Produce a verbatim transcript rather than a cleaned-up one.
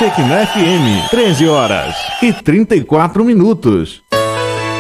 Shekinah F M, treze horas e trinta e quatro minutos.